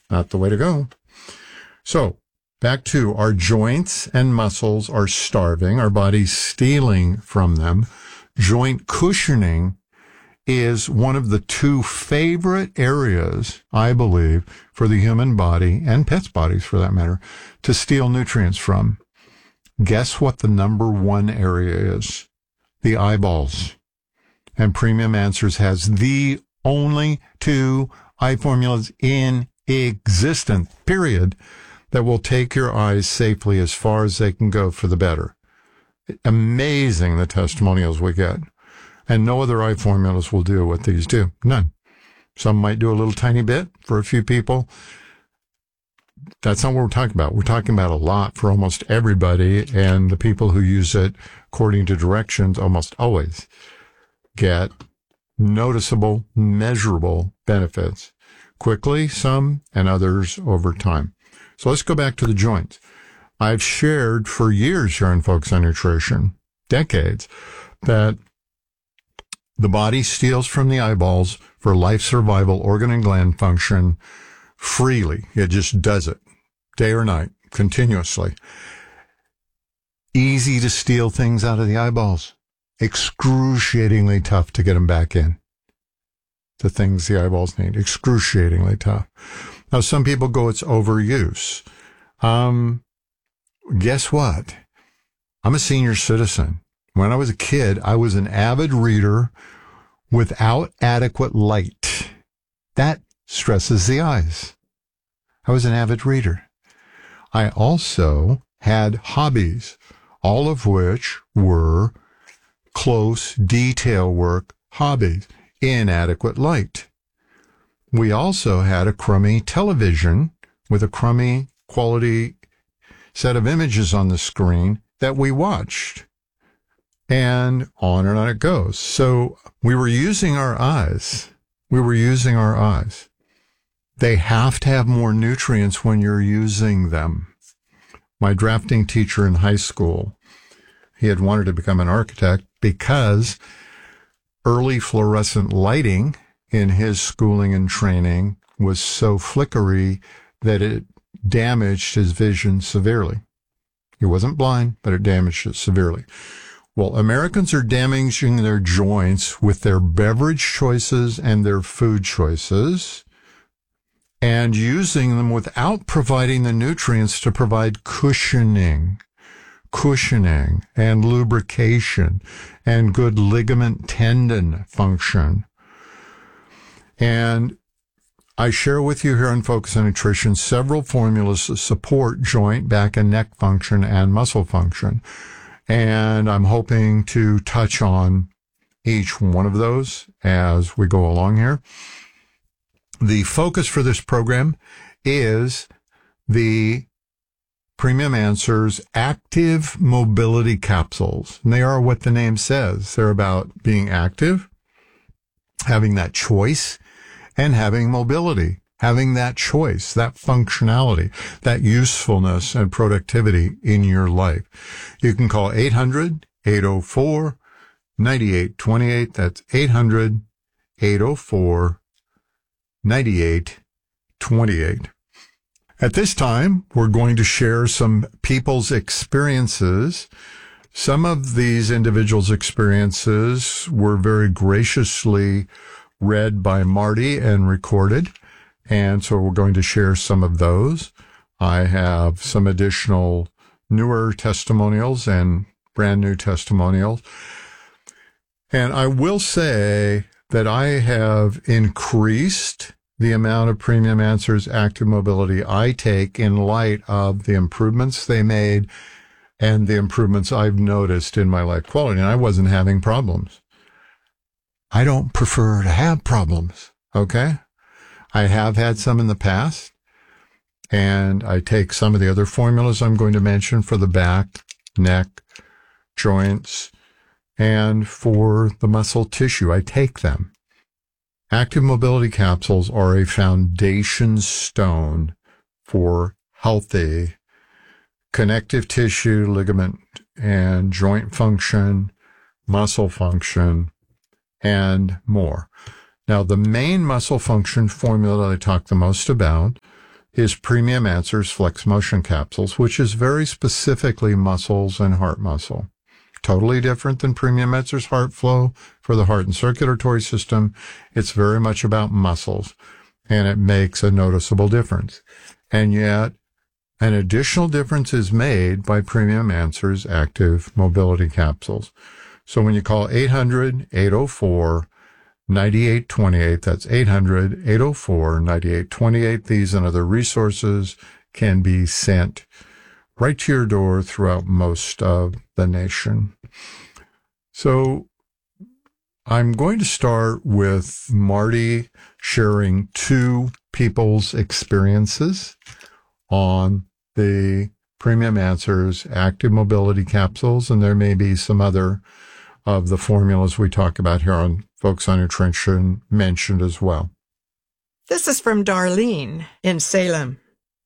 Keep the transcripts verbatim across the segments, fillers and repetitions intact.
not the way to go. So back to our joints and muscles are starving, our body's stealing from them. Joint cushioning is one of the two favorite areas, I believe, for the human body, and pets' bodies for that matter, to steal nutrients from. Guess what the number one area is? The eyeballs. And Premium Answers has the only two eye formulas in existence, period, that will take your eyes safely as far as they can go for the better. Amazing the testimonials we get. And no other eye formulas will do what these do. None. Some might do a little tiny bit for a few people. That's not what we're talking about. We're talking about a lot for almost everybody, and the people who use it according to directions almost always get noticeable, measurable benefits. Quickly, some, and others over time. So let's go back to the joints. I've shared for years here on Focus on Nutrition, decades, that the body steals from the eyeballs for life survival, organ and gland function freely. It just does it day or night, continuously. Easy to steal things out of the eyeballs. Excruciatingly tough to get them back in. The things the eyeballs need. Excruciatingly tough. Now, some people go, it's overuse. Um, guess what? I'm a senior citizen. When I was a kid, I was an avid reader without adequate light. That stresses the eyes. I was an avid reader. I also had hobbies, all of which were close detail work hobbies, inadequate light. We also had a crummy television with a crummy quality set of images on the screen that we watched. And on and on it goes. So we were using our eyes. We were using our eyes. They have to have more nutrients when you're using them. My drafting teacher in high school, he had wanted to become an architect because early fluorescent lighting in his schooling and training was so flickery that it damaged his vision severely. He wasn't blind, but it damaged it severely. Well, Americans are damaging their joints with their beverage choices and their food choices, and using them without providing the nutrients to provide cushioning, cushioning and lubrication and good ligament tendon function. And I share with you here on Focus on Nutrition several formulas that support joint, back, and neck function and muscle function. And I'm hoping to touch on each one of those as we go along here. The focus for this program is the Premium Answers Active Mobility Capsules. And they are what the name says. They're about being active, having that choice, and having mobility, having that choice, that functionality, that usefulness and productivity in your life. You can call eight hundred, eight oh four, nine eight two eight. That's eight hundred, eight oh four, nine eight two eight. At this time, we're going to share some people's experiences. Some of these individuals' experiences were very graciously read by Marty and recorded. And so we're going to share some of those. I have some additional newer testimonials and brand new testimonials. And I will say that I have increased the amount of Premium Answers Active Mobility I take in light of the improvements they made and the improvements I've noticed in my life quality. And I wasn't having problems. I don't prefer to have problems, okay? I have had some in the past, and I take some of the other formulas I'm going to mention for the back, neck, joints, and for the muscle tissue. I take them. Active Mobility Capsules are a foundation stone for healthy connective tissue, ligament, and joint function, muscle function, and more. Now, the main muscle function formula that I talk the most about is Premium Answers Flex Motion Capsules, which is very specifically muscles and heart muscle. Totally different than Premium Answers Heart Flow for the heart and circulatory system. It's very much about muscles, and it makes a noticeable difference. And yet, an additional difference is made by Premium Answers Active Mobility Capsules. So when you call eight hundred, eight oh four, nine eight two eight, that's eight hundred, eight oh four, nine eight two eight, these and other resources can be sent right to your door throughout most of the nation. So I'm going to start with Marty sharing two people's experiences on the Premium Answers Active Mobility Capsules, and there may be some other of the formulas we talk about here on Focus on Nutrition mentioned as well. This is from Darlene in Salem.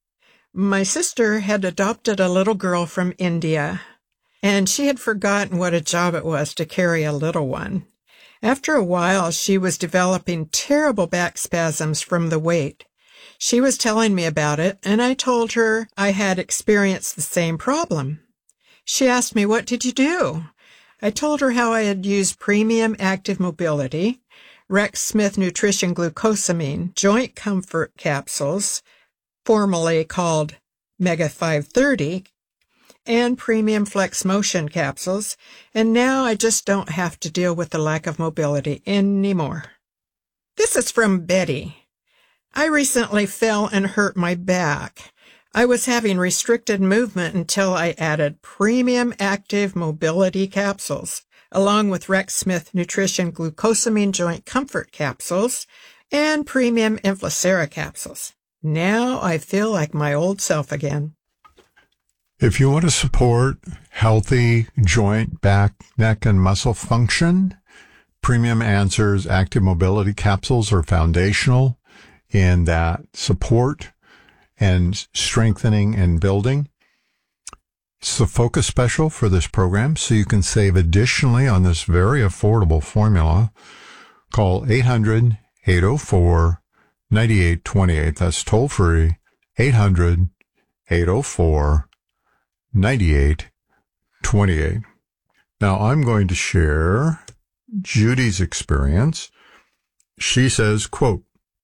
My sister had adopted a little girl from India, and she had forgotten what a job it was to carry a little one. After a while, she was developing terrible back spasms from the weight. She was telling me about it, and I told her I had experienced the same problem. She asked me, "What did you do?" I told her how I had used Premium Active Mobility, Rex Smith Nutrition Glucosamine, Joint Comfort Capsules, formerly called Mega five thirty, and Premium Flex Motion Capsules, and now I just don't have to deal with the lack of mobility anymore. This is from Betty. I recently fell and hurt my back. I was having restricted movement until I added Premium Active Mobility Capsules, along with Rex Smith Nutrition Glucosamine Joint Comfort Capsules and Premium Inflacera Capsules. Now I feel like my old self again. If you want to support healthy joint, back, neck, and muscle function, Premium Answers Active Mobility Capsules are foundational in that support and strengthening and building. It's the focus special for this program, so you can save additionally on this very affordable formula. Call eight hundred, eight oh four, nine eight two eight. That's toll free, eight hundred, eight oh four, nine eight two eight. Now I'm going to share Judy's experience. She says, quote,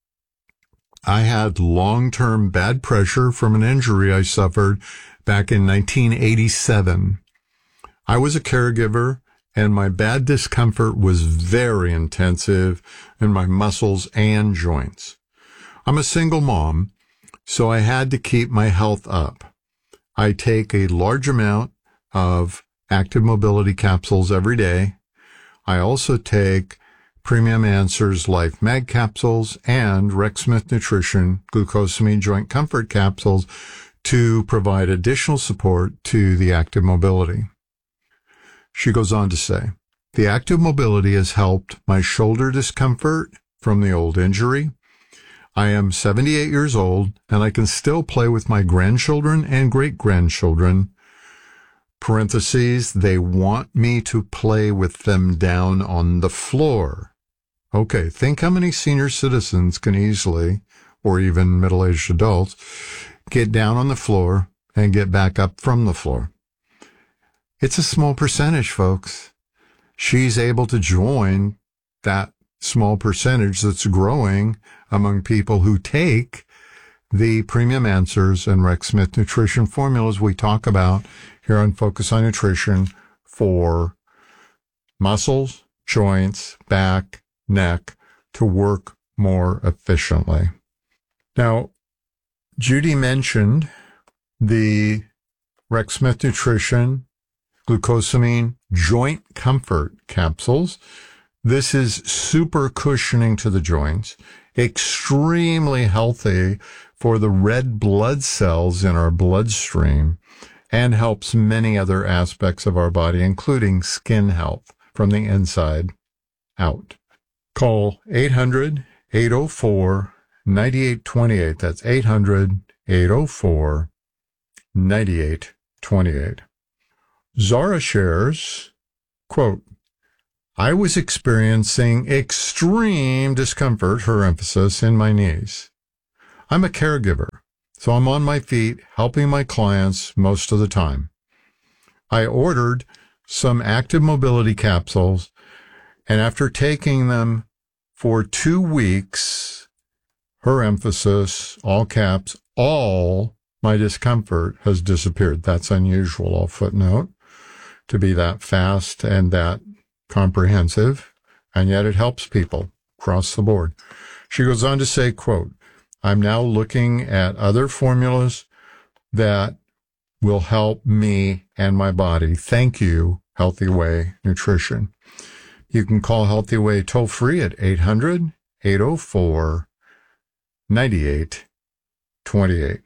I had long-term bad pressure from an injury I suffered back in nineteen eighty-seven. I was a caregiver, and my bad discomfort was very intensive in my muscles and joints. I'm a single mom, so I had to keep my health up. I take a large amount of active mobility capsules every day. I also take Premium Answers Life Mag capsules and Rex Smith Nutrition Glucosamine Joint Comfort capsules to provide additional support to the active mobility. She goes on to say, the active mobility has helped my shoulder discomfort from the old injury. I am seventy-eight years old, and I can still play with my grandchildren and great-grandchildren. Parentheses, they want me to play with them down on the floor. Okay, think how many senior citizens can easily, or even middle-aged adults, get down on the floor and get back up from the floor. It's a small percentage, folks. She's able to join that small percentage that's growing among people who take the Premium Answers and Rex Smith Nutrition formulas we talk about here on Focus on Nutrition for muscles, joints, back, neck to work more efficiently. Now, Judy mentioned the Rex Smith Nutrition Glucosamine Joint Comfort capsules. This is super cushioning to the joints, extremely healthy for the red blood cells in our bloodstream, and helps many other aspects of our body, including skin health from the inside out. Call eight hundred, eight oh four, nine eight two eight. That's eight hundred, eight oh four, nine eight two eight. Zara shares, quote, I was experiencing extreme discomfort, her emphasis, in my knees. I'm a caregiver, So I'm on my feet helping my clients most of the time. I ordered some active mobility capsules, and after taking them for two weeks, her emphasis, all caps, all my discomfort has disappeared. That's unusual, I'll footnote, to be that fast and that comprehensive, and yet it helps people across the board. She goes on to say, quote, I'm now looking at other formulas that will help me and my body. Thank you, Healthy Way Nutrition. You can call Healthy Way toll free at eight hundred, eight oh four, nine eight two eight.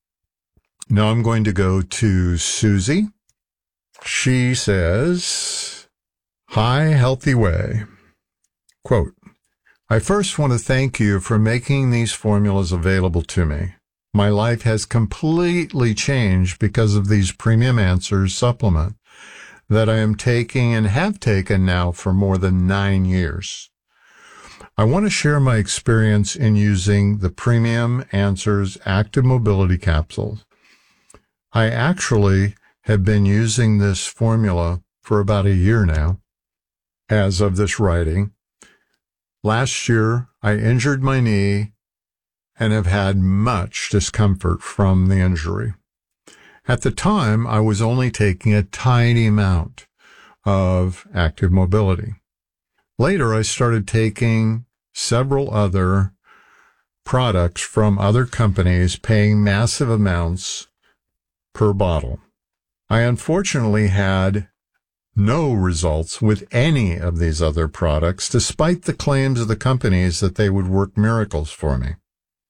Now I'm going to go to Susie. She says, Hi, Healthy Way. Quote, I first want to thank you for making these formulas available to me. My life has completely changed because of these Premium Answers supplement that I am taking and have taken now for more than nine years. I want to share my experience in using the Premium Answers Active Mobility Capsules. I actually have been using this formula for about a year now, as of this writing. Last year, I injured my knee and have had much discomfort from the injury. At the time, I was only taking a tiny amount of active mobility. Later, I started taking several other products from other companies, paying massive amounts per bottle. I unfortunately had no results with any of these other products, despite the claims of the companies that they would work miracles for me.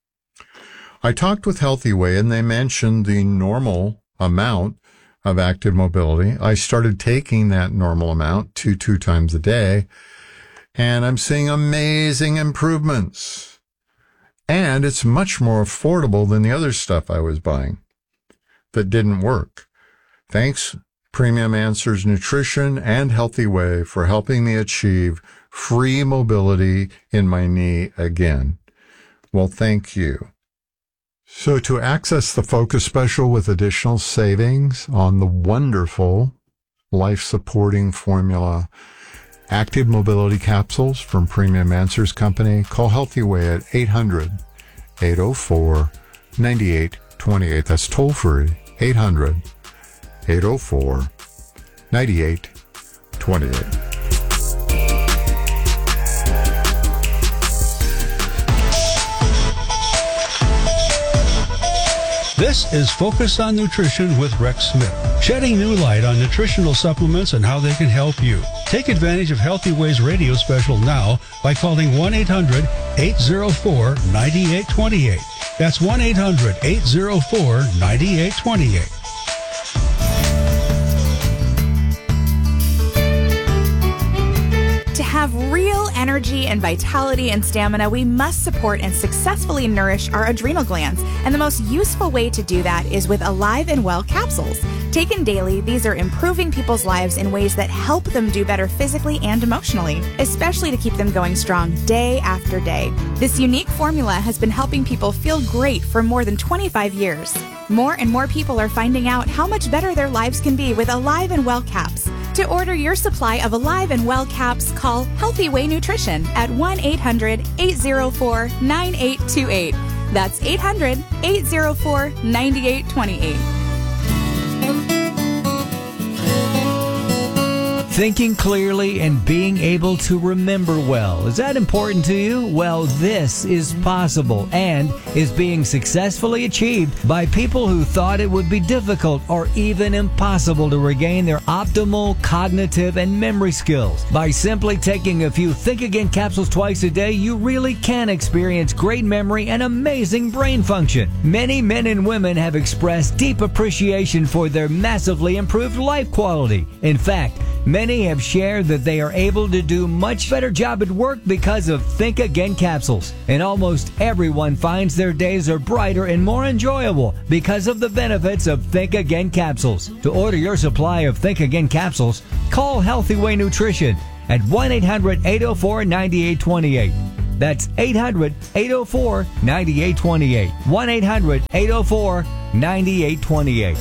I talked with Healthy Way, and they mentioned the normal amount of active mobility. I started taking that normal amount two, two times a day, and I'm seeing amazing improvements. And it's much more affordable than the other stuff I was buying that didn't work. Thanks, Premium Answers Nutrition and Healthy Way, for helping me achieve free mobility in my knee again. Well, thank you. So to access the Focus Special with additional savings on the wonderful life-supporting formula Active Mobility Capsules from Premium Answers Company, call Healthy Way at eight hundred, eight oh four, nine eight two eight. That's toll free, eight hundred, eight oh four, nine eight two eight. This is Focus on Nutrition with Rex Smith, shedding new light on nutritional supplements and how they can help you. Take advantage of Healthy Ways radio special now by calling one eight hundred, eight oh four, nine eight two eight. That's one eight hundred, eight oh four, nine eight two eight. To have real energy and vitality and stamina, we must support and successfully nourish our adrenal glands. And the most useful way to do that is with Alive and Well capsules. Taken daily, these are improving people's lives in ways that help them do better physically and emotionally, especially to keep them going strong day after day. This unique formula has been helping people feel great for more than twenty-five years. More and more people are finding out how much better their lives can be with Alive and Well caps. To order your supply of Alive and Well caps, call Healthy Way Nutrition at one eight hundred, eight oh four, nine eight two eight. That's eight hundred, eight oh four, nine eight two eight. Thinking clearly and being able to remember well. Is that important to you? Well, this is possible and is being successfully achieved by people who thought it would be difficult or even impossible to regain their optimal cognitive and memory skills. By simply taking a few Think Again capsules twice a day, you really can experience great memory and amazing brain function. Many men and women have expressed deep appreciation for their massively improved life quality. In fact, many have shared that they are able to do much better job at work because of Think Again capsules. And almost everyone finds their days are brighter and more enjoyable because of the benefits of Think Again capsules. To order your supply of Think Again capsules, call Healthy Way Nutrition at one eight hundred, eight oh four, nine eight two eight. That's eight hundred, eight oh four, nine eight two eight. one eight hundred, eight oh four, nine eight two eight.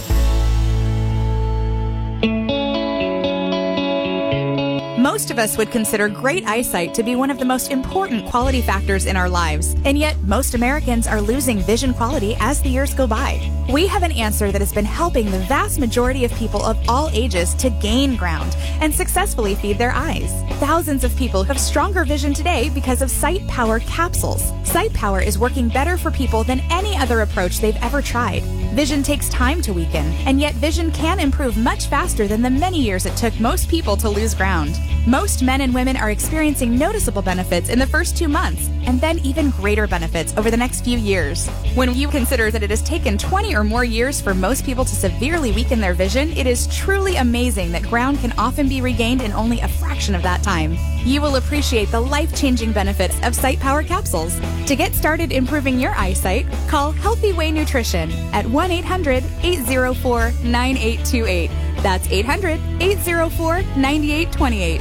Most of us would consider great eyesight to be one of the most important quality factors in our lives, and yet most Americans are losing vision quality as the years go by. We have an answer that has been helping the vast majority of people of all ages to gain ground and successfully feed their eyes. Thousands of people have stronger vision today because of Sight Power capsules. Sight Power is working better for people than any other approach they've ever tried. Vision takes time to weaken, and yet vision can improve much faster than the many years it took most people to lose ground. Most men and women are experiencing noticeable benefits in the first two months, and then even greater benefits over the next few years. When you consider that it has taken twenty or more years for most people to severely weaken their vision, it is truly amazing that ground can often be regained in only a fraction of that time. You will appreciate the life-changing benefits of Sight Power capsules. To get started improving your eyesight, call Healthy Way Nutrition at one eight hundred, eight oh four, nine eight two eight. That's eight hundred, eight oh four, nine eight two eight.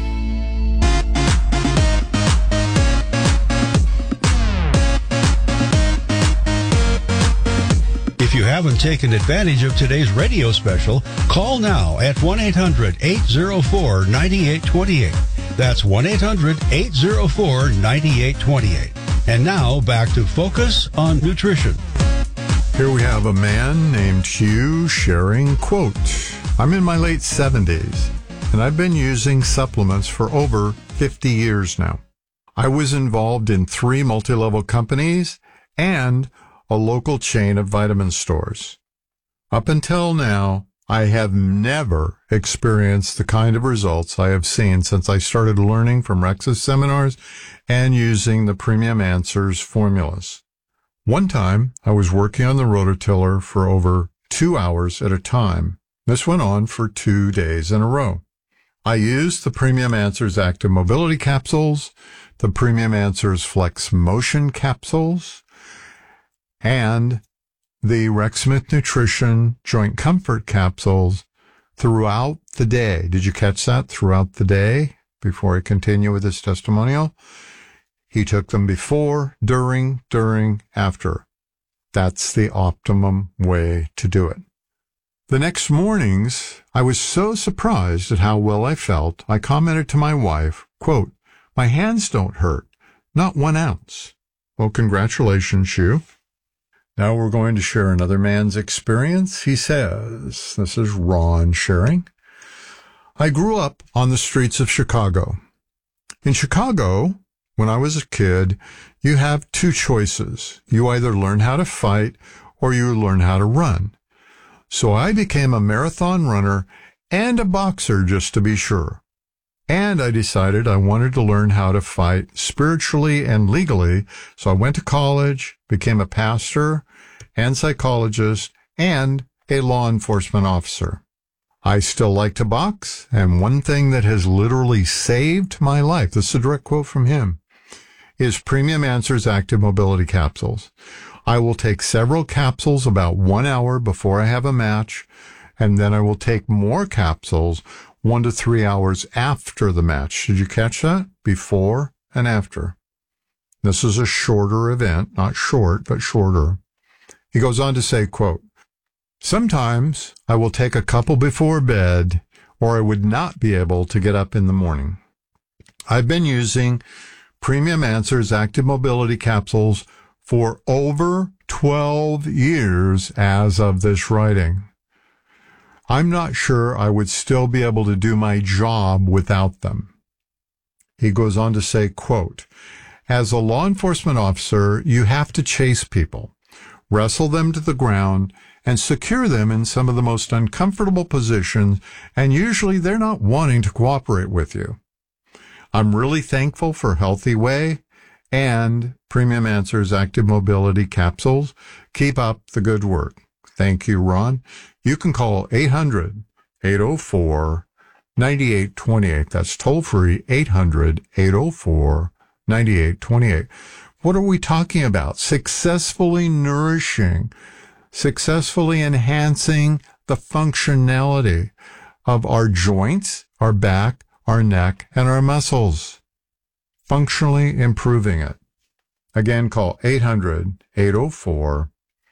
If you haven't taken advantage of today's radio special, call now at one eight hundred, eight oh four, nine eight two eight. That's one eight hundred, eight oh four, nine eight two eight. And now back to Focus on Nutrition. Here we have a man named Hugh sharing, quote, I'm in my late seventies, and I've been using supplements for over fifty years now. I was involved in three multi-level companies and a local chain of vitamin stores. Up until now, I have never experienced the kind of results I have seen since I started learning from Rex's seminars and using the Premium Answers formulas. One time, I was working on the rototiller for over two hours at a time. This went on for two days in a row. I used the Premium Answers Active Mobility Capsules, the Premium Answers Flex Motion Capsules, and the Rex Smith Nutrition Joint Comfort Capsules throughout the day. Did you catch that? Throughout the day, before I continue with this testimonial? He took them before, during, during, after. That's the optimum way to do it. The next mornings, I was so surprised at how well I felt, I commented to my wife, quote, my hands don't hurt, not one ounce. Well, congratulations, Hugh. Now we're going to share another man's experience. He says, this is Ron sharing, I grew up on the streets of Chicago. In Chicago, when I was a kid, you have two choices. You either learn how to fight or you learn how to run. So I became a marathon runner and a boxer just to be sure. And I decided I wanted to learn how to fight spiritually and legally, so I went to college, became a pastor and psychologist and a law enforcement officer. I still like to box, and one thing that has literally saved my life, this is a direct quote from him, is Premium Answers Active Mobility Capsules. I will take several capsules about one hour before I have a match, and then I will take more capsules one to three hours after the match. Did you catch that? Before and after. This is a shorter event, not short, but shorter. He goes on to say, quote, sometimes I will take a couple before bed, or I would not be able to get up in the morning. I've been using Premium Answers Active Mobility Capsules for over twelve years as of this writing. I'm not sure I would still be able to do my job without them. He goes on to say, quote, as a law enforcement officer, you have to chase people, wrestle them to the ground, and secure them in some of the most uncomfortable positions, and usually they're not wanting to cooperate with you. I'm really thankful for Healthy Way and Premium Answers Active Mobility Capsules. Keep up the good work. Thank you, Ron. You can call eight hundred, eight oh four, nine eight two eight. That's toll free, eight hundred, eight oh four, nine eight two eight. What are we talking about? Successfully nourishing, successfully enhancing the functionality of our joints, our back, our neck, and our muscles. functionally improving it. Again, call eight hundred, eight oh four,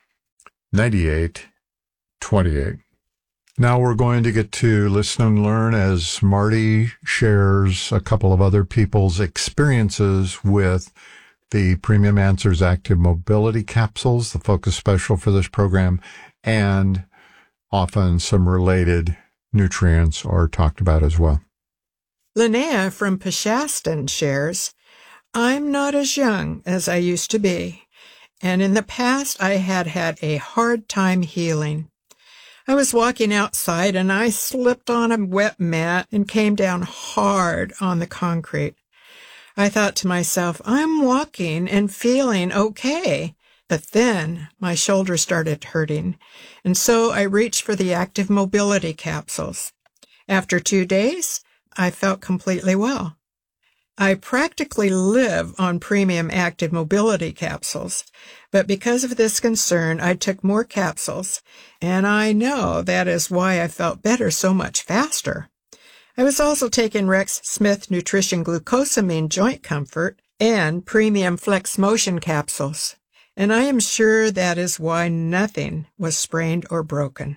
nine eight two eight. Now we're going to get to listen and learn as Marty shares a couple of other people's experiences with the Premium Answers Active Mobility Capsules, the focus special for this program, and often some related nutrients are talked about as well. Linnea from Peshastin shares, I'm not as young as I used to be, and in the past I had had a hard time healing. I was walking outside and I slipped on a wet mat and came down hard on the concrete. I thought to myself, I'm walking and feeling okay. But then my shoulder started hurting, and so I reached for the Active Mobility Capsules. After two days, I felt completely well. I practically live on Premium Active Mobility Capsules, but because of this concern, I took more capsules, and I know that is why I felt better so much faster. I was also taking Rex Smith Nutrition Glucosamine Joint Comfort and Premium Flex Motion Capsules, and I am sure that is why nothing was sprained or broken.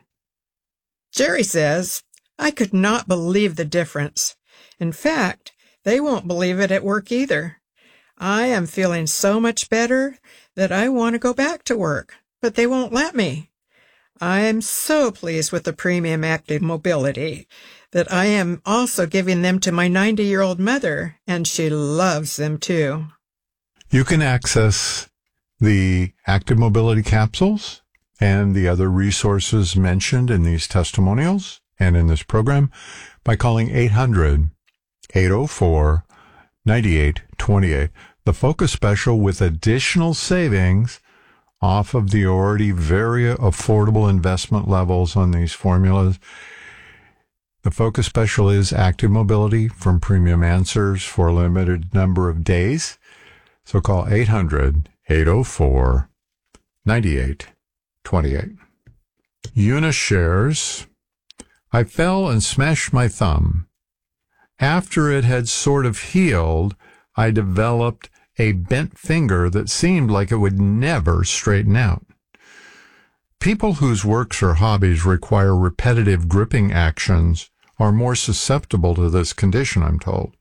Jerry says, I could not believe the difference. In fact, they won't believe it at work either. I am feeling so much better that I want to go back to work, but they won't let me. I am so pleased with the Premium Active Mobility that I am also giving them to my ninety-year-old mother, and she loves them too. You can access the Active Mobility Capsules and the other resources mentioned in these testimonials and in this program by calling eight hundred, eight oh four, nine eight two eight. The focus special with additional savings off of the already very affordable investment levels on these formulas. The focus special is Active Mobility from Premium Answers for a limited number of days. So call eight hundred, eight oh four, nine eight two eight. Eunice shares, I fell and smashed my thumb. After it had sort of healed, I developed a bent finger that seemed like it would never straighten out. People whose works or hobbies require repetitive gripping actions are more susceptible to this condition, I'm told.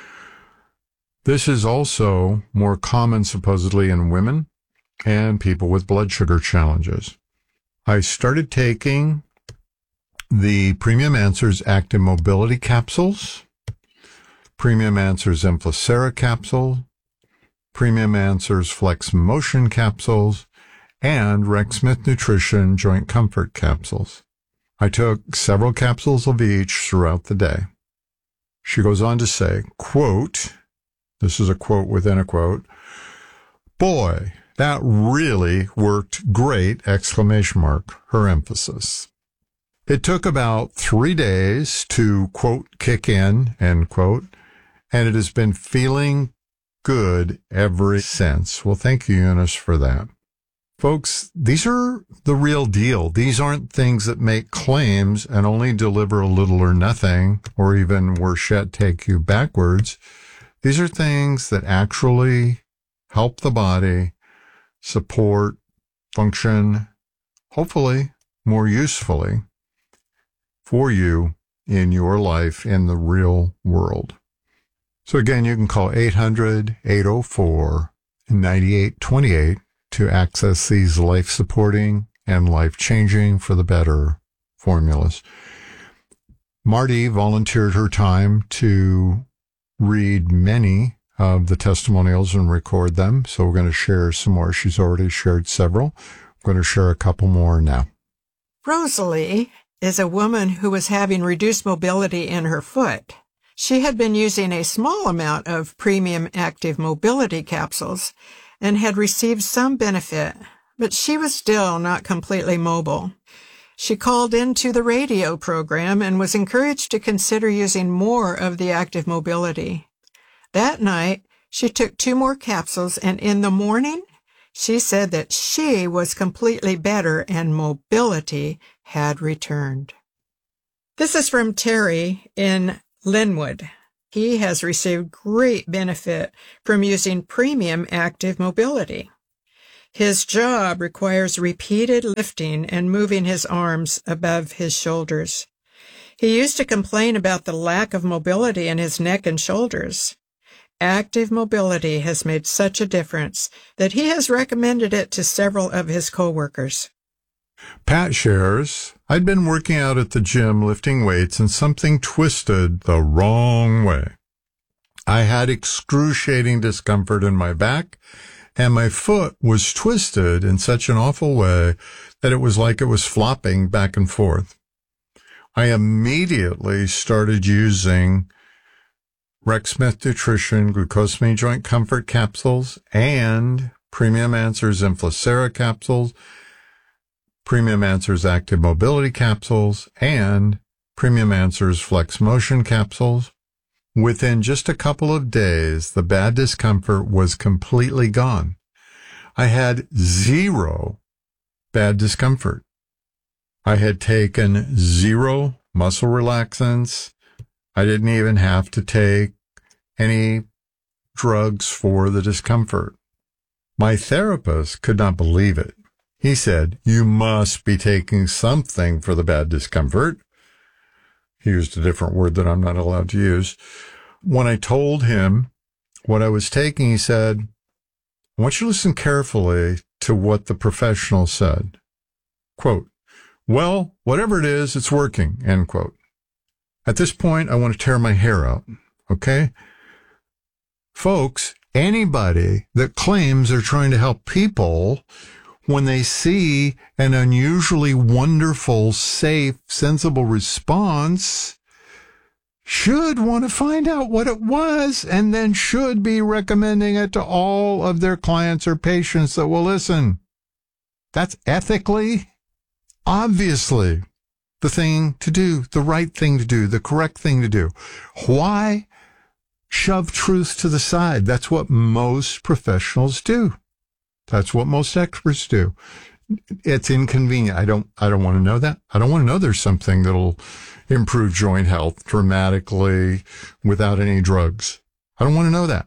This is also more common supposedly in women and people with blood sugar challenges. I started taking the Premium Answers Active Mobility Capsules, Premium Answers Emplacera Capsule, Premium Answers Flex Motion Capsules, and Rex Smith Nutrition Joint Comfort Capsules. I took several capsules of each throughout the day. She goes on to say, quote, this is a quote within a quote, boy, that really worked great, exclamation mark, her emphasis. It took about three days to, quote, kick in, end quote, and it has been feeling good ever since. Well, thank you, Eunice, for that. Folks, these are the real deal. These aren't things that make claims and only deliver a little or nothing, or even worse yet, take you backwards. These are things that actually help the body support, function, hopefully more usefully for you in your life in the real world. So again, you can call eight hundred, eight oh four, nine eight two eight to access these life-supporting and life-changing for the better formulas. Marty volunteered her time to read many of the testimonials and record them, so we're going to share some more. She's already shared several. I'm going to share a couple more now. Rosalie is a woman who was having reduced mobility in her foot. She had been using a small amount of Premium Active Mobility Capsules and had received some benefit, but she was still not completely mobile. She called into the radio program and was encouraged to consider using more of the Active Mobility. That night, she took two more capsules, and in the morning, she said that she was completely better and mobility had returned. This is from Terry in Linwood. he has received great benefit from using Premium Active Mobility. His job requires repeated lifting and moving his arms above his shoulders. He used to complain about the lack of mobility in his neck and shoulders. Active Mobility has made such a difference that he has recommended it to several of his coworkers. Pat shares, I'd been working out at the gym lifting weights and something twisted the wrong way. I had excruciating discomfort in my back, and my foot was twisted in such an awful way that it was like it was flopping back and forth. I immediately started using Rex Smith Nutrition Glucosamine Joint Comfort Capsules and Premium Answers Inflacera Capsules, Premium Answers Active Mobility Capsules, and Premium Answers Flex Motion Capsules. Within just a couple of days, the bad discomfort was completely gone. I had zero bad discomfort. I had taken zero muscle relaxants. I didn't even have to take any drugs for the discomfort. My therapist could not believe it. He said, "You must be taking something for the bad discomfort." He used a different word that I'm not allowed to use. When I told him what I was taking, he said, "I want you to listen carefully to what the professional said." Quote, "Well, whatever it is, it's working," end quote. At this point, I want to tear my hair out, okay? Folks, anybody that claims they're trying to help people, when they see an unusually wonderful, safe, sensible response, should want to find out what it was and then should be recommending it to all of their clients or patients that will listen. That's ethically, obviously, the thing to do, the right thing to do, the correct thing to do. Why shove truth to the side? That's what most professionals do. That's what most experts do. It's inconvenient. I don't, I don't want to know that. I don't want to know there's something that'll improve joint health dramatically without any drugs. I don't want to know that.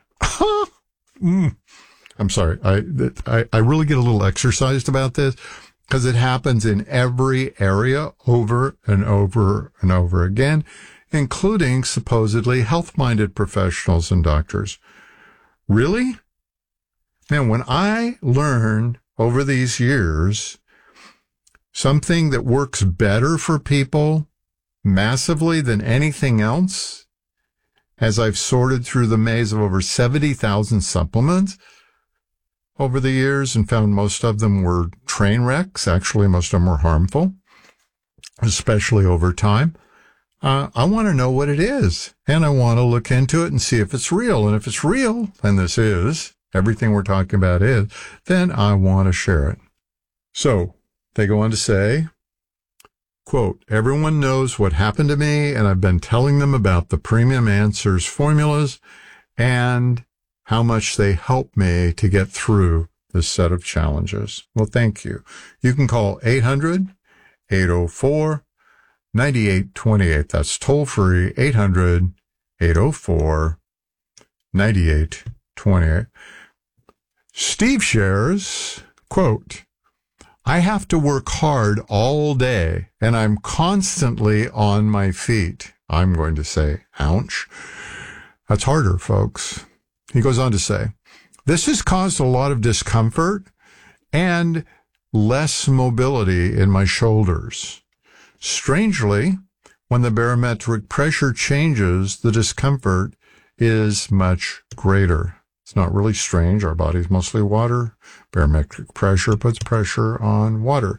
mm. I'm sorry. I, I, I really get a little exercised about this because it happens in every area over and over and over again, including supposedly health-minded professionals and doctors. Really? Now, when I learned over these years something that works better for people massively than anything else, as I've sorted through the maze of over seventy thousand supplements over the years and found most of them were train wrecks, actually most of them were harmful, especially over time, uh, I want to know what it is, and I want to look into it and see if it's real. And if it's real, and this is, everything we're talking about is, then I want to share it. So they go on to say, quote, "Everyone knows what happened to me, and I've been telling them about the Premium Answers formulas and how much they help me to get through this set of challenges." Well, thank you. You can call eight hundred, eight oh four, nine eight two eight. That's toll free, eight hundred, eight oh four, nine eight two eight. Steve shares, quote, "I have to work hard all day, and I'm constantly on my feet." I'm going to say, ouch. That's harder, folks. He goes on to say, "This has caused a lot of discomfort and less mobility in my shoulders. Strangely, when the barometric pressure changes, the discomfort is much greater." It's not really strange. Our body's mostly water. Barometric pressure puts pressure on water.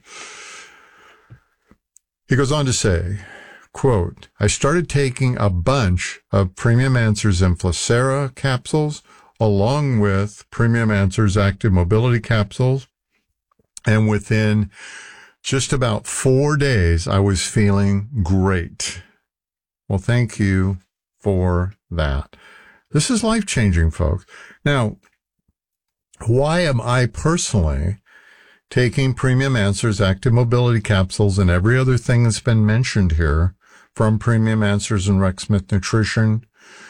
He goes on to say, quote, "I started taking a bunch of Premium Answers Inflacera capsules along with Premium Answers Active Mobility capsules, and within just about four days, I was feeling great." Well, thank you for that. This is life-changing, folks. Now, why am I personally taking Premium Answers Active Mobility capsules and every other thing that's been mentioned here from Premium Answers and Rex Smith Nutrition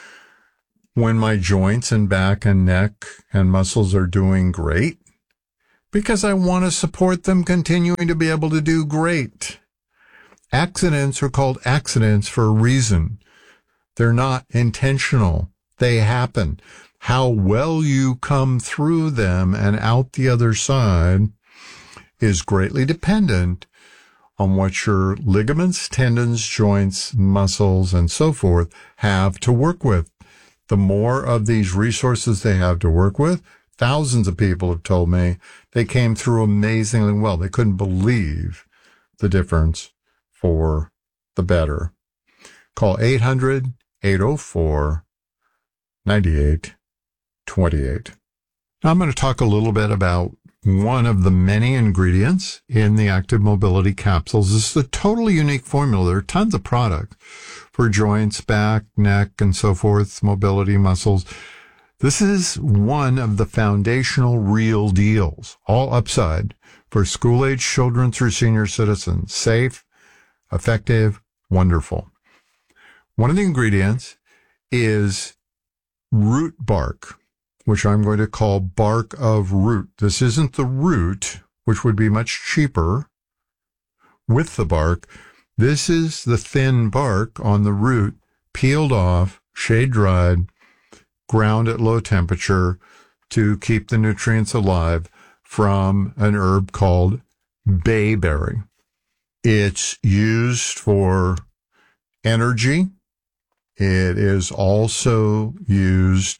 when my joints and back and neck and muscles are doing great, because I want to support them continuing to be able to do great. Accidents are called accidents for a reason. They're not intentional. They happen. How well you come through them and out the other side is greatly dependent on what your ligaments, tendons, joints, muscles, and so forth have to work with. The more of these resources they have to work with, thousands of people have told me they came through amazingly well. They couldn't believe the difference for the better. Call eight hundred, eight oh four, nine eight two eight. Now I'm going to talk a little bit about one of the many ingredients in the Active Mobility capsules. This is a totally unique formula. There are tons of products for joints, back, neck, and so forth, mobility, muscles. This is one of the foundational real deals, all upside for school-age children through senior citizens. Safe, effective, wonderful. One of the ingredients is root bark, which I'm going to call bark of root. This isn't the root, which would be much cheaper with the bark. This is the thin bark on the root, peeled off, shade dried, ground at low temperature to keep the nutrients alive from an herb called bayberry. It's used for energy. It is also used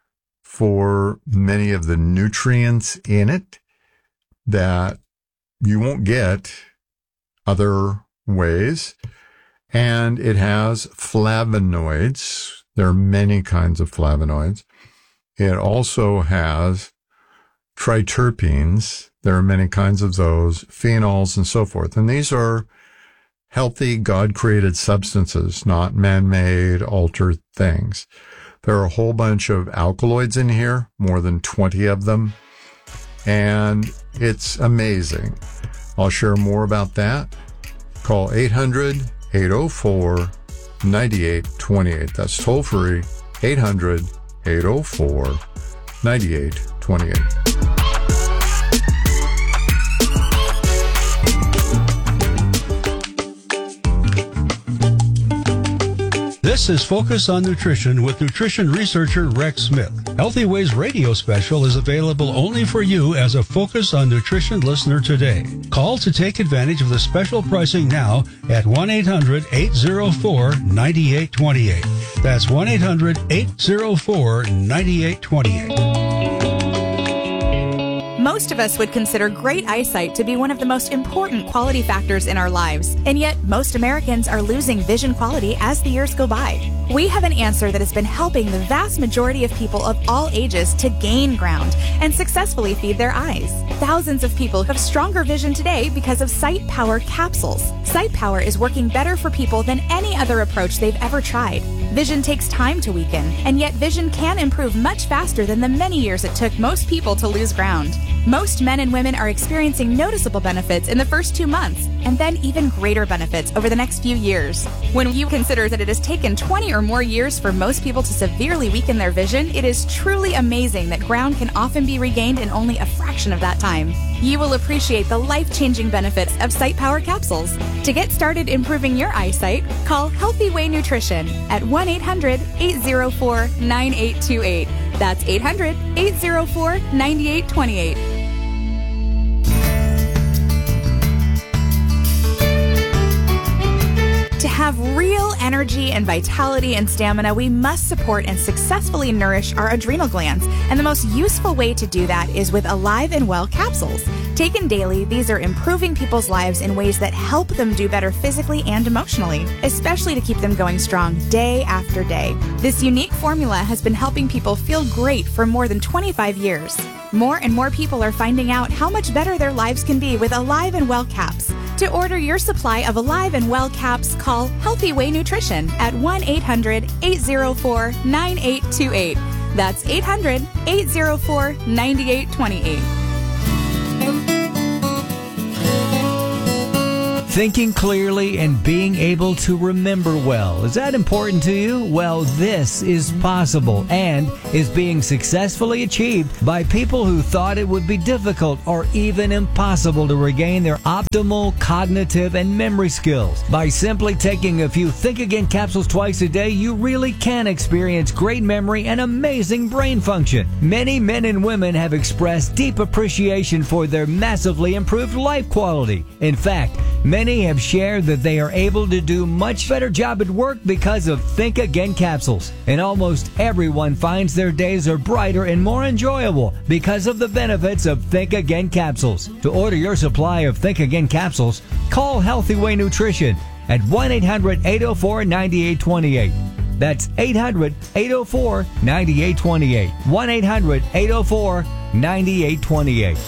for many of the nutrients in it that you won't get other ways. And it has flavonoids. There are many kinds of flavonoids. It also has triterpenes. There are many kinds of those, phenols and so forth. And these are healthy, God-created substances, not man-made, altered things. There are a whole bunch of alkaloids in here, more than twenty of them, and it's amazing. I'll share more about that. Call eight hundred, eight oh four, nine eight two eight. That's toll free, eight hundred, eight oh four, nine eight two eight. This is Focus on Nutrition with nutrition researcher Rex Smith. Healthy Ways radio special is available only for you as a Focus on Nutrition listener today. Call to take advantage of the special pricing now at one eight hundred, eight oh four, nine eight two eight. That's one eight hundred, eight oh four, nine eight two eight. Most of us would consider great eyesight to be one of the most important quality factors in our lives, and yet most Americans are losing vision quality as the years go by. We have an answer that has been helping the vast majority of people of all ages to gain ground and successfully feed their eyes. Thousands of people have stronger vision today because of Sight Power capsules. Sight Power is working better for people than any other approach they've ever tried. Vision takes time to weaken, and yet vision can improve much faster than the many years it took most people to lose ground. Most men and women are experiencing noticeable benefits in the first two months, and then even greater benefits over the next few years. When you consider that it has taken twenty or more years for most people to severely weaken their vision, it is truly amazing that ground can often be regained in only a fraction of that time. You will appreciate the life-changing benefits of Sight Power capsules. To get started improving your eyesight, call Healthy Way Nutrition at one eight hundred, eight oh four, nine eight two eight. That's eight hundred, eight oh four, nine eight two eight. To have real energy and vitality and stamina, we must support and successfully nourish our adrenal glands. And the most useful way to do that is with Alive and Well capsules. Taken daily, these are improving people's lives in ways that help them do better physically and emotionally, especially to keep them going strong day after day. This unique formula has been helping people feel great for more than twenty-five years. More and more people are finding out how much better their lives can be with Alive and Well caps. To order your supply of Alive and Well caps, call Healthy Way Nutrition at one eight hundred, eight oh four, nine eight two eight. That's eight hundred, eight oh four, nine eight two eight. Thinking clearly and being able to remember well. Is that important to you? Well, this is possible and is being successfully achieved by people who thought it would be difficult or even impossible to regain their optimal cognitive and memory skills. By simply taking a few Think Again capsules twice a day, you really can experience great memory and amazing brain function. Many men and women have expressed deep appreciation for their massively improved life quality. In fact, many have shared that they are able to do much better job at work because of Think Again capsules. And almost everyone finds their days are brighter and more enjoyable because of the benefits of Think Again capsules. To order your supply of Think Again capsules, call Healthy Way Nutrition at one eight hundred eight oh four nine eight two eight. That's eight hundred eight oh four nine eight two eight. one eight hundred eight oh four nine eight two eight.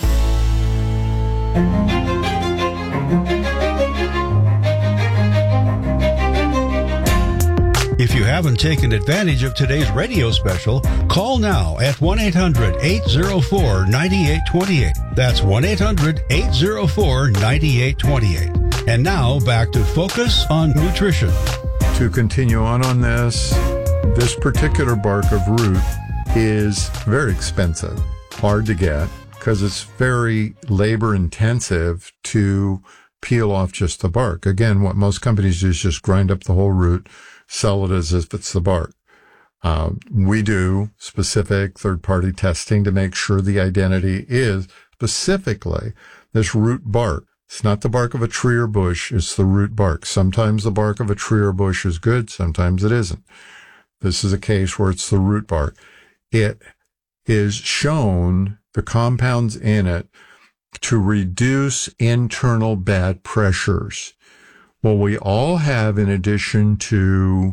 If you haven't taken advantage of today's radio special, call now at one eight hundred eight oh four nine eight two eight. That's one eight hundred eight oh four nine eight two eight. And now back to Focus on Nutrition. To continue on on this, this particular bark of root is very expensive, hard to get, because it's very labor intensive to peel off just the bark. Again, what most companies do is just grind up the whole root, sell it as if it's the bark. Uh, we do specific third-party testing to make sure the identity is specifically this root bark. It's not the bark of a tree or bush, it's the root bark. Sometimes the bark of a tree or bush is good, sometimes it isn't. This is a case where it's the root bark. It is shown, the compounds in it, to reduce internal bad pressures. Well, we all have, in addition to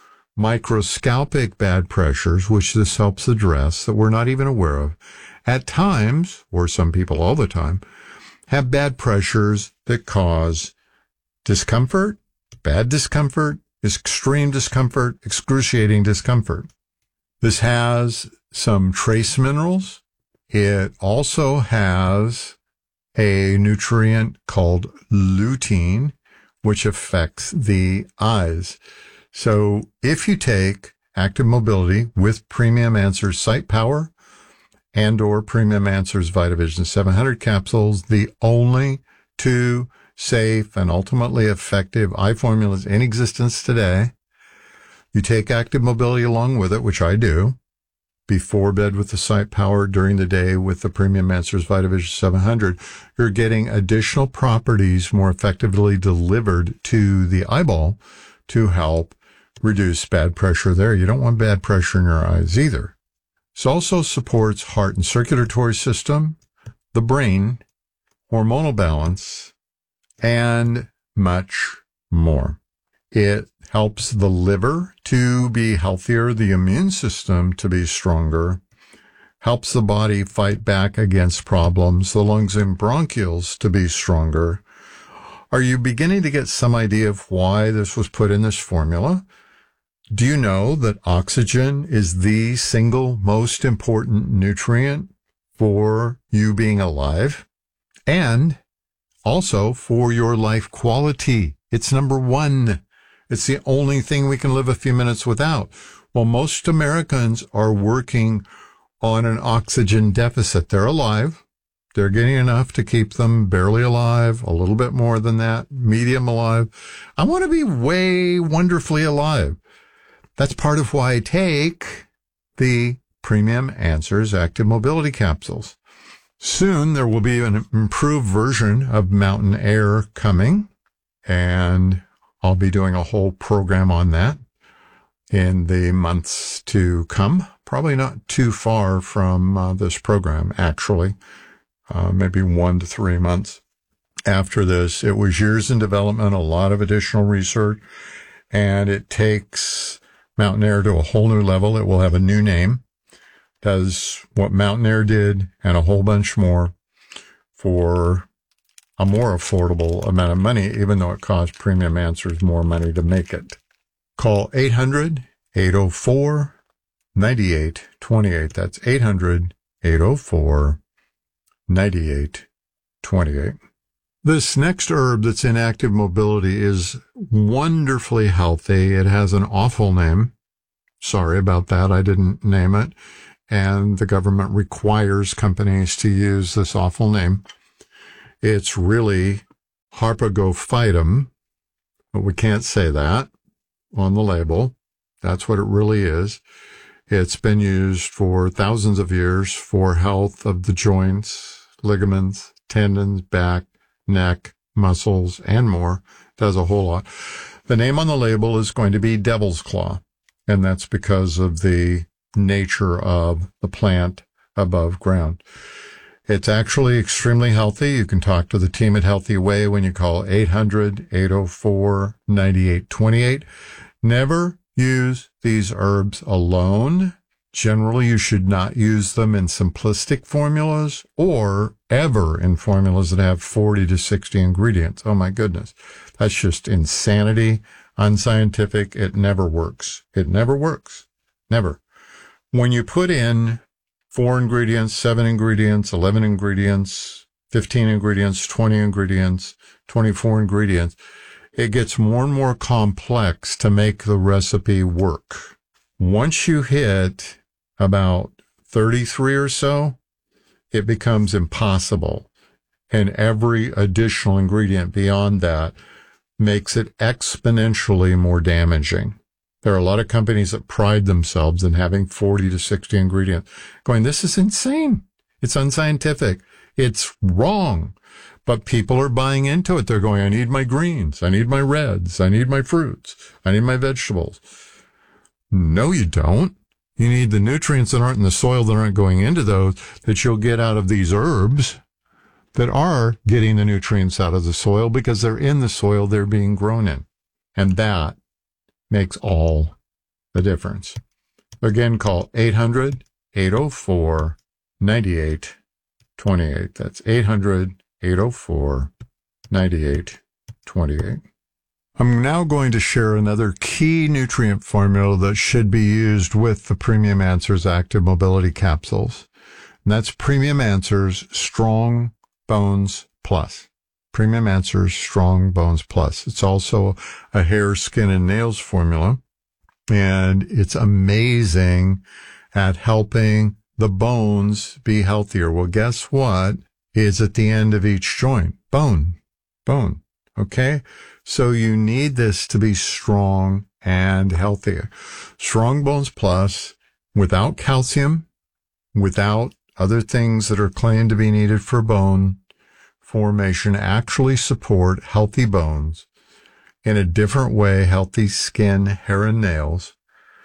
microscopic bad pressures, which this helps address, that we're not even aware of, at times, or some people all the time, have bad pressures that cause discomfort, bad discomfort, extreme discomfort, excruciating discomfort. This has some trace minerals. It also has a nutrient called lutein, which affects the eyes. So if you take Active Mobility with Premium Answers Sight Power and or Premium Answers VitaVision seven hundred capsules, the only two safe and ultimately effective eye formulas in existence today, you take Active Mobility along with it, which I do, before bed with the Sight Power, during the day with the Premium Answers VitaVision seven hundred, you're getting additional properties more effectively delivered to the eyeball to help reduce bad pressure there. You don't want bad pressure in your eyes either. This also supports heart and circulatory system, the brain, hormonal balance, and much more. It helps the liver to be healthier, the immune system to be stronger, helps the body fight back against problems, the lungs and bronchioles to be stronger. Are you beginning to get some idea of why this was put in this formula? Do you know that oxygen is the single most important nutrient for you being alive and also for your life quality? It's number one. It's the only thing we can live a few minutes without. Well, most Americans are working on an oxygen deficit. They're alive. They're getting enough to keep them barely alive, a little bit more than that, medium alive. I want to be way wonderfully alive. That's part of why I take the Premium Answers Active Mobility capsules. Soon there will be an improved version of Mountain Air coming, and I'll be doing a whole program on that in the months to come. Probably not too far from uh, this program, actually. Uh, maybe one to three months after this. It was years in development, a lot of additional research, and it takes Mountain Air to a whole new level. It will have a new name, does what Mountain Air did and a whole bunch more for a more affordable amount of money, even though it costs Premium Answers more money to make it. Call eight hundred eight oh four nine eight two eight. That's eight hundred eight oh four nine eight two eight. This next herb that's in active mobility is wonderfully healthy. It has an awful name. Sorry about that. I didn't name it. And the government requires companies to use this awful name. It's really Harpagophytum, but we can't say that on the label. That's what it really is. It's been used for thousands of years for health of the joints, ligaments, tendons, back, neck, muscles, and more. It does a whole lot. The name on the label is going to be Devil's Claw, and that's because of the nature of the plant above ground. It's actually extremely healthy. You can talk to the team at Healthy Way when you call eight hundred, eight oh four, nine eight two eight. Never use these herbs alone. Generally, you should not use them in simplistic formulas or ever in formulas that have forty to sixty ingredients. Oh my goodness. That's just insanity, unscientific. It never works. It never works. Never. When you put in four ingredients, seven ingredients, eleven ingredients, fifteen ingredients, twenty ingredients, twenty-four ingredients, it gets more and more complex to make the recipe work. Once you hit about thirty-three or so, it becomes impossible. And every additional ingredient beyond that makes it exponentially more damaging. There are a lot of companies that pride themselves in having forty to sixty ingredients, going, this is insane. It's unscientific. It's wrong. But people are buying into it. They're going, I need my greens. I need my reds. I need my fruits. I need my vegetables. No, you don't. You need the nutrients that aren't in the soil, that aren't going into those, that you'll get out of these herbs that are getting the nutrients out of the soil because they're in the soil they're being grown in. And that makes all the difference. Again, call eight hundred, eight oh four, nine eight two eight. That's eight hundred, eight oh four, nine eight two eight. I'm now going to share another key nutrient formula that should be used with the Premium Answers Active Mobility Capsules. And that's Premium Answers Strong Bones Plus. Premium Answers Strong Bones Plus. It's also a hair, skin, and nails formula, and it's amazing at helping the bones be healthier. Well, guess what is at the end of each joint? Bone. Bone. Okay? So you need this to be strong and healthier. Strong Bones Plus, without calcium, without other things that are claimed to be needed for bone formation, actually support healthy bones in a different way, healthy skin, hair, and nails.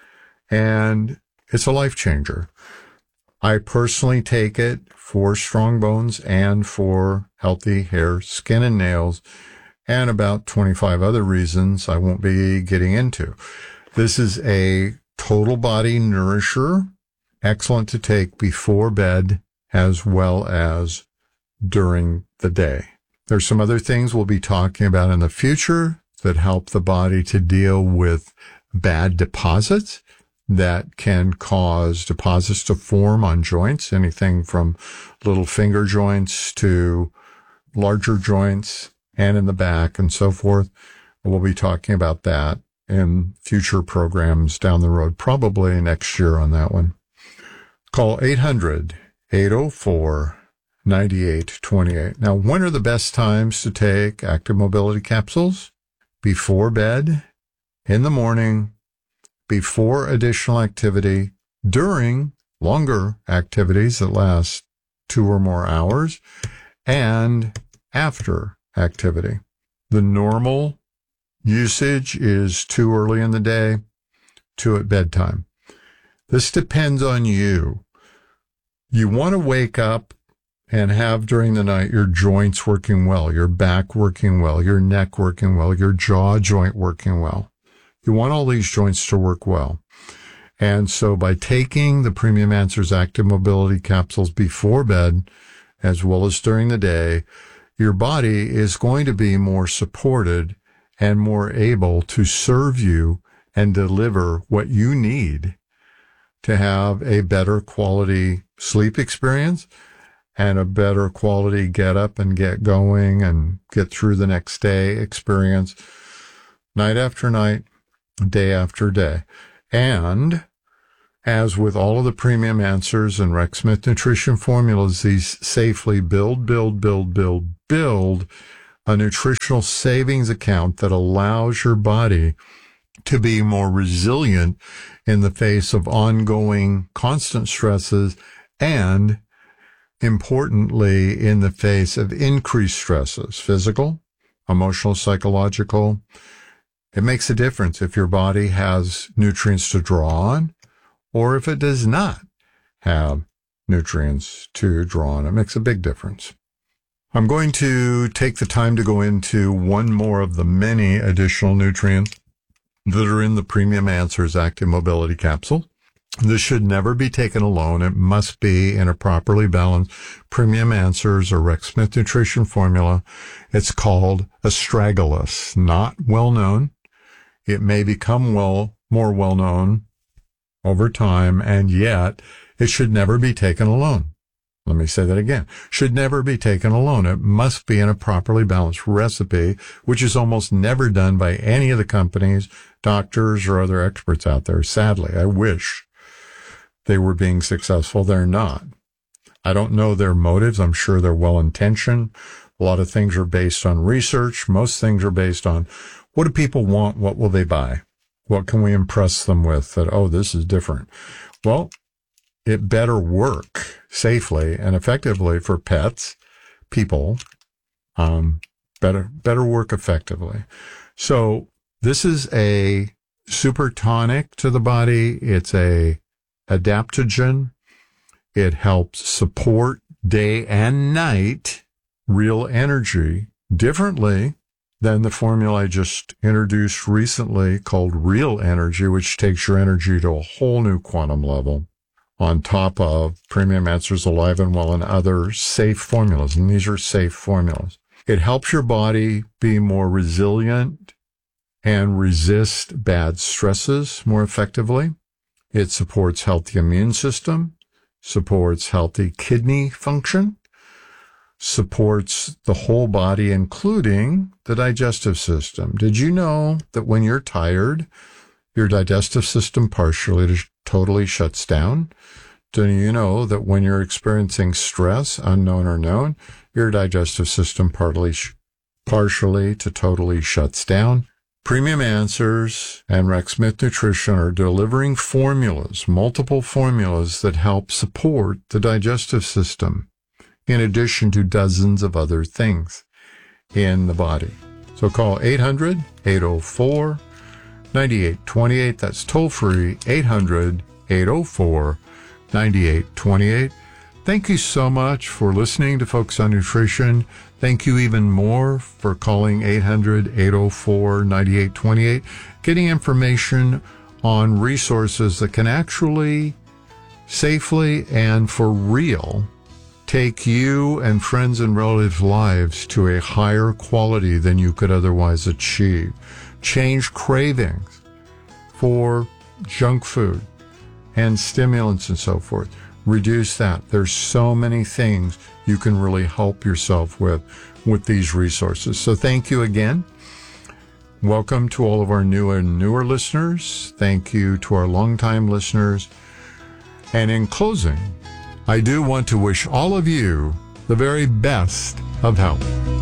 And it's a life changer. I personally take it for strong bones and for healthy hair, skin, and nails, and about twenty-five other reasons I won't be getting into. This is a total body nourisher, excellent to take before bed as well as during the day. There's some other things we'll be talking about in the future that help the body to deal with bad deposits that can cause deposits to form on joints, anything from little finger joints to larger joints and in the back and so forth. We'll be talking about that in future programs down the road, probably next year on that one. Call eight hundred, eight oh four, nine eight two eight. Now, when are the best times to take active mobility capsules? Before bed, in the morning, before additional activity, during longer activities that last two or more hours, and after activity. The normal usage is too early in the day, two at bedtime. This depends on you. You want to wake up and have during the night your joints working well, your back working well, your neck working well, your jaw joint working well. You want all these joints to work well. And so by taking the Premium Answers Active Mobility Capsules before bed, as well as during the day, your body is going to be more supported and more able to serve you and deliver what you need to have a better quality sleep experience, and a better quality get up and get going and get through the next day experience, night after night, day after day. And as with all of the premium answers and Rex Smith nutrition formulas, these safely build, build, build, build, build a nutritional savings account that allows your body to be more resilient in the face of ongoing constant stresses and, importantly, in the face of increased stresses, physical, emotional, psychological. It makes a difference if your body has nutrients to draw on or if it does not have nutrients to draw on. It makes a big difference. I'm going to take the time to go into one more of the many additional nutrients that are in the Premium Answers Active Mobility Capsule. This should never be taken alone. It must be in a properly balanced Premium Answers or Rex Smith nutrition formula. It's called astragalus, not well known. It may become well more well known over time, and yet it should never be taken alone. Let me say that again. Should never be taken alone. It must be in a properly balanced recipe, which is almost never done by any of the companies, doctors, or other experts out there. Sadly, I wish they were being successful. They're not. I don't know their motives. I'm sure they're well-intentioned. A lot of things are based on research. Most things are based on what do people want? What will they buy? What can we impress them with that, oh, this is different? Well, it better work safely and effectively for pets, people, um, better, better work effectively. So this is a super tonic to the body. It's a adaptogen. It helps support day and night real energy differently than the formula I just introduced recently called Real Energy, which takes your energy to a whole new quantum level on top of Premium Answers Alive and Well and other safe formulas. And these are safe formulas. It helps your body be more resilient and resist bad stresses more effectively. It supports healthy immune system, supports healthy kidney function, supports the whole body, including the digestive system. Did you know that when you're tired, your digestive system partially to totally shuts down? Do you know that when you're experiencing stress, unknown or known, your digestive system partly, partially to totally shuts down? Premium Answers and Rex Smith Nutrition are delivering formulas, multiple formulas that help support the digestive system, in addition to dozens of other things in the body. So call eight hundred, eight oh four, nine eight two eight. That's toll free, eight hundred, eight oh four, nine eight two eight. Thank you so much for listening to Focus on Nutrition. Thank you even more for calling eight hundred, eight oh four, nine eight two eight, getting information on resources that can actually safely and for real take you and friends and relatives' lives to a higher quality than you could otherwise achieve. Change cravings for junk food and stimulants and so forth. Reduce that. There's so many things you can really help yourself with with these resources. So thank you again. Welcome to all of our new and newer listeners. Thank you to our longtime listeners. And in closing, I do want to wish all of you the very best of health.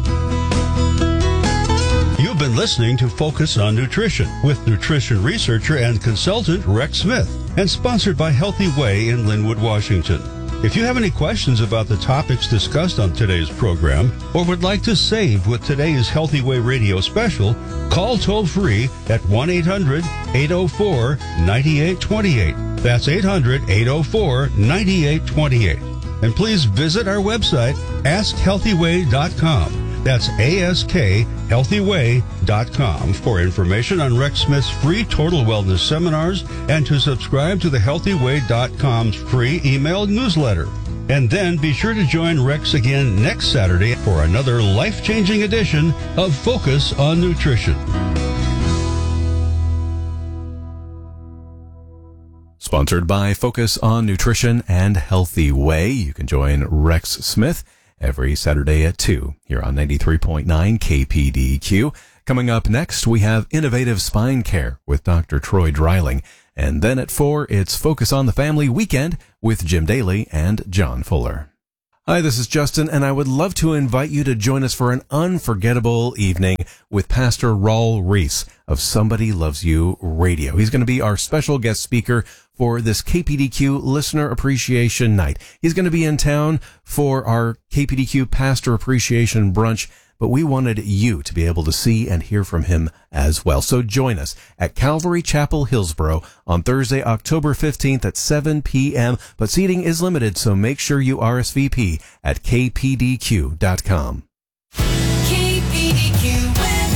You've been listening to Focus on Nutrition with nutrition researcher and consultant Rex Smith, and sponsored by Healthy Way in Linwood, Washington. If you have any questions about the topics discussed on today's program or would like to save with today's Healthy Way radio special, call toll-free at one eight hundred, eight oh four, nine eight two eight. That's eight hundred, eight oh four, nine eight two eight. And please visit our website, ask healthy way dot com. That's A S K healthy way dot com for information on Rex Smith's free total wellness seminars and to subscribe to the healthy way dot com's free email newsletter. And then be sure to join Rex again next Saturday for another life-changing edition of Focus on Nutrition. Sponsored by Focus on Nutrition and Healthy Way. You can join Rex Smith every Saturday at two here on ninety-three point nine K P D Q. Coming up next, we have Innovative Spine Care with Doctor Troy Dreiling. And then at four, it's Focus on the Family Weekend with Jim Daly and John Fuller. Hi, this is Justin, and I would love to invite you to join us for an unforgettable evening with Pastor Raul Reese of Somebody Loves You Radio. He's going to be our special guest speaker for this K P D Q Listener Appreciation Night. He's going to be in town for our K P D Q Pastor Appreciation Brunch, but we wanted you to be able to see and hear from him as well. So join us at Calvary Chapel, Hillsboro on Thursday, October fifteenth at seven p.m. But seating is limited, so make sure you R S V P at k p d q dot com. K P D Q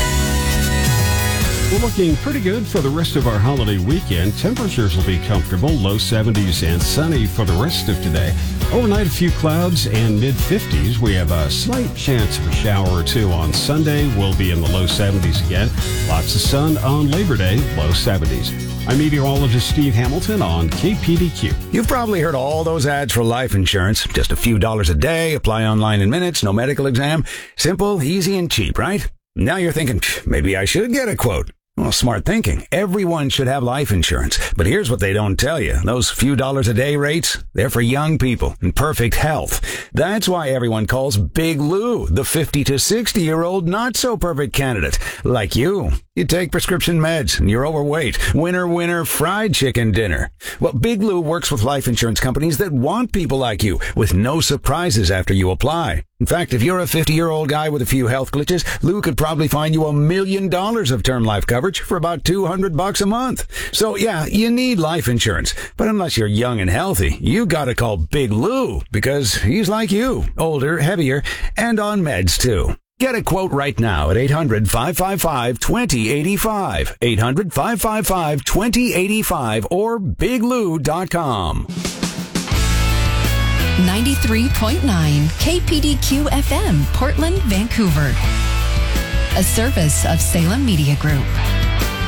weather. We're looking pretty good for the rest of our holiday weekend. Temperatures will be comfortable, low seventies and sunny for the rest of today. Overnight, a few clouds and mid-fifties. We have a slight chance of a shower or two on Sunday. We'll be in the low seventies again. Lots of sun on Labor Day, low seventies. I'm meteorologist Steve Hamilton on K P D Q. You've probably heard all those ads for life insurance. Just a few dollars a day, apply online in minutes, no medical exam. Simple, easy, and cheap, right? Now you're thinking, maybe I should get a quote. Well, smart thinking. Everyone should have life insurance. But here's what they don't tell you. Those few dollars a day rates, they're for young people in perfect health. That's why everyone calls Big Lou the fifty to sixty-year-old not-so-perfect candidate. Like you. You take prescription meds and you're overweight. Winner, winner, fried chicken dinner. Well, Big Lou works with life insurance companies that want people like you with no surprises after you apply. In fact, if you're a fifty-year-old guy with a few health glitches, Lou could probably find you a million dollars of term life coverage for about two hundred bucks a month. So yeah, you need life insurance. But unless you're young and healthy, you gotta call Big Lou because he's like you, older, heavier, and on meds too. Get a quote right now at eight hundred, five five five, two zero eight five, eight hundred, five five five, two zero eight five, or big lou dot com. ninety-three point nine K P D Q F M, Portland, Vancouver. A service of Salem Media Group.